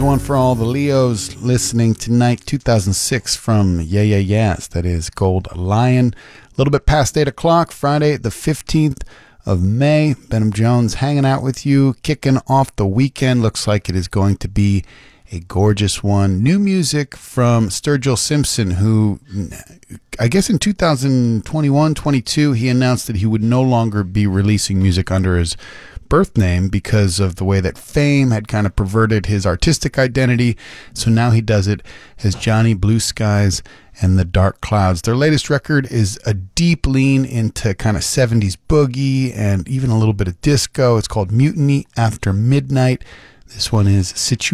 one for all the Leos listening tonight. 2006 from Yeah Yeah Yeahs. That is Gold Lion. A little bit past 8 o'clock, Friday the 15th of May. Benham Jones hanging out with you, kicking off the weekend. Looks like it is going to be a gorgeous one. New music from Sturgill Simpson, who I guess in 2021-22 he announced that he would no longer be releasing music under his birth name because of the way that fame had kind of perverted his artistic identity. So now he does it as Johnny Blue Skies and the Dark Clouds. Their latest record is a deep lean into kind of 70s boogie and even a little bit of disco. It's called Mutiny After Midnight. This one is Situation.